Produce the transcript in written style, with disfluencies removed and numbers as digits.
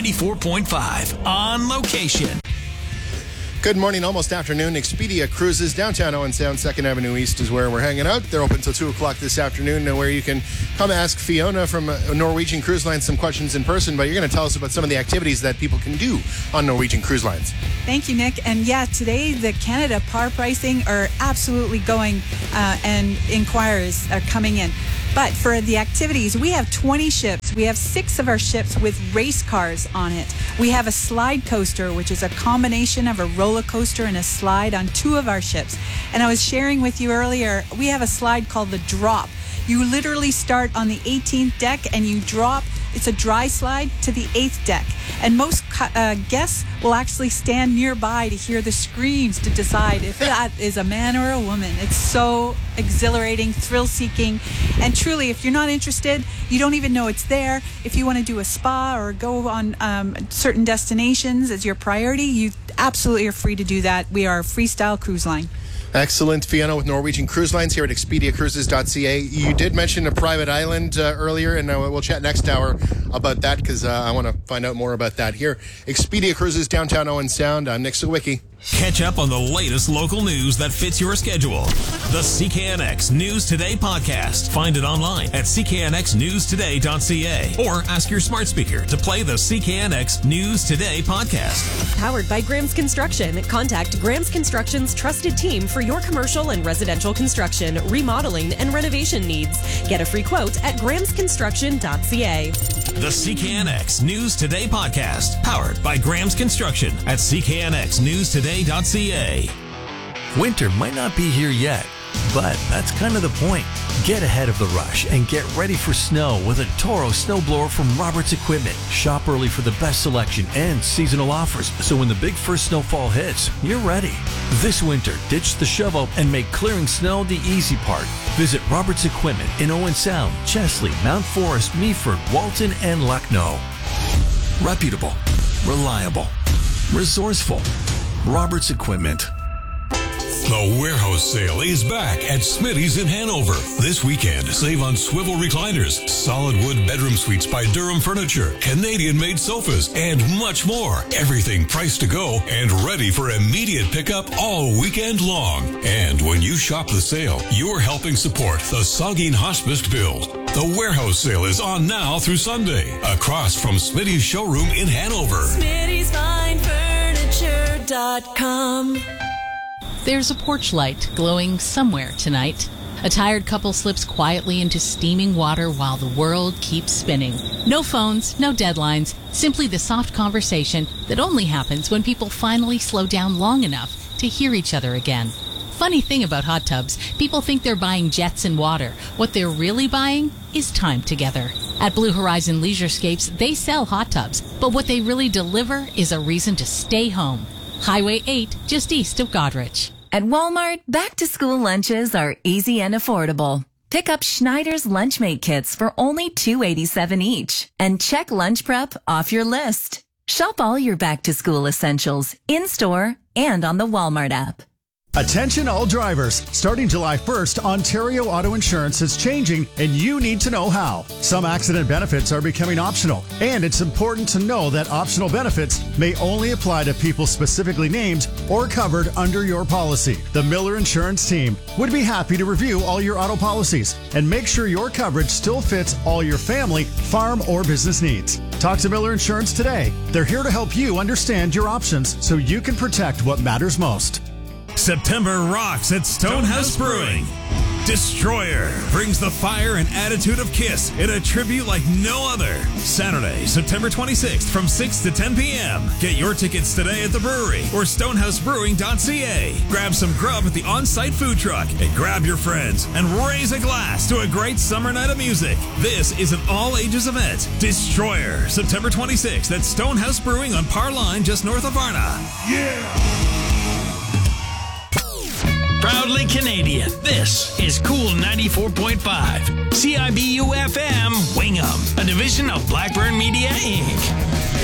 94.5 on location. Good morning, almost afternoon. Expedia Cruises, downtown Owen Sound, 2nd Avenue East is where we're hanging out. They're open until 2 o'clock this afternoon, where you can come ask Fiona from Norwegian Cruise Lines some questions in person, but you're going to tell us about some of the activities that people can do on Norwegian Cruise Lines. Thank you, Nick. And yeah, today the Canada par pricing are absolutely going and inquiries are coming in. But for the activities, we have 20 ships. We have 6 of our ships with race cars on it. We have a slide coaster, which is a combination of a roller coaster and a slide on 2 of our ships. And I was sharing with you earlier, we have a slide called the Drop. You literally start on the 18th deck and you drop. It's a dry slide to the 8th deck. And most guests will actually stand nearby to hear the screams to decide if that is a man or a woman. It's so exhilarating, thrill-seeking. And truly, if you're not interested, you don't even know it's there. If you want to do a spa or go on certain destinations as your priority, you absolutely are free to do that. We are a freestyle cruise line. Excellent. Fiona with Norwegian Cruise Lines here at ExpediaCruises.ca. You did mention a private island earlier, and we'll chat next hour about that because I want to find out more about that here. Expedia Cruises, downtown Owen Sound. I'm Nick Sawicki. Catch up on the latest local news that fits your schedule. The CKNX News Today podcast. Find it online at cknxnewstoday.ca or ask your smart speaker to play the CKNX News Today podcast. Powered by Graham's Construction. Contact Graham's Construction's trusted team for your commercial and residential construction, remodeling, and renovation needs. Get a free quote at grahamsconstruction.ca. The CKNX News Today podcast. Powered by Graham's Construction at cknxnewstoday.ca. Winter might not be here yet, but that's kind of the point. Get ahead of the rush and get ready for snow with a Toro snowblower from Roberts Equipment. Shop early for the best selection and seasonal offers, so when the big first snowfall hits, you're ready. This winter, ditch the shovel and make clearing snow the easy part. Visit Roberts Equipment in Owen Sound, Chesley, Mount Forest, Meaford, Walton, and Lucknow. Reputable, reliable, resourceful. Roberts Equipment. The warehouse sale is back at Smitty's in Hanover. This weekend, save on swivel recliners, solid wood bedroom suites by Durham Furniture, Canadian-made sofas, and much more. Everything priced to go and ready for immediate pickup all weekend long. And when you shop the sale, you're helping support the Saugeen Hospice build. The warehouse sale is on now through Sunday, across from Smitty's showroom in Hanover. Smitty's Fine Furniture.com. There's a porch light glowing somewhere tonight. A tired couple slips quietly into steaming water while the world keeps spinning. No phones, no deadlines, simply the soft conversation that only happens when people finally slow down long enough to hear each other again. Funny thing about hot tubs, people think they're buying jets and water. What they're really buying is time together. At Blue Horizon Leisurescapes, they sell hot tubs, but what they really deliver is a reason to stay home. Highway 8, just east of Goderich. At Walmart, back-to-school lunches are easy and affordable. Pick up Schneider's Lunchmate kits for only $2.87 each. And check lunch prep off your list. Shop all your back-to-school essentials in-store and on the Walmart app. Attention all drivers. Starting July 1st, Ontario Auto Insurance is changing and you need to know how. Some accident benefits are becoming optional, and it's important to know that optional benefits may only apply to people specifically named or covered under your policy. The Miller Insurance team would be happy to review all your auto policies and make sure your coverage still fits all your family, farm, or business needs. Talk to Miller Insurance today. They're here to help you understand your options so you can protect what matters most. September rocks at Stonehouse Brewing. Destroyer brings the fire and attitude of Kiss in a tribute like no other. Saturday, September 26th from 6 to 10 p.m. Get your tickets today at the brewery or stonehousebrewing.ca. Grab some grub at the on-site food truck and grab your friends and raise a glass to a great summer night of music. This is an all-ages event. Destroyer, September 26th at Stonehouse Brewing on Par Line just north of Varna. Yeah! Proudly Canadian, this is Cool 94.5. CIBU FM, Wingham, a division of Blackburn Media, Inc.